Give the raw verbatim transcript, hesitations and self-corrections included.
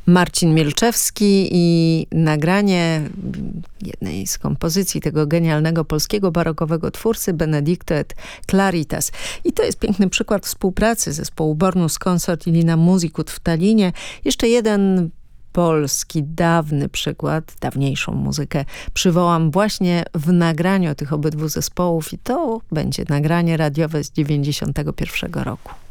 Marcin Mielczewski i nagranie jednej z kompozycji tego genialnego polskiego barokowego twórcy Benedicto et Claritas. I to jest piękny przykład współpracy zespołu Bornus Consort i Lina Musicud w Tallinie. Jeszcze jeden polski, dawny przykład, dawniejszą muzykę przywołam właśnie w nagraniu tych obydwu zespołów i to będzie nagranie radiowe z dziewięćdziesiątego pierwszego roku.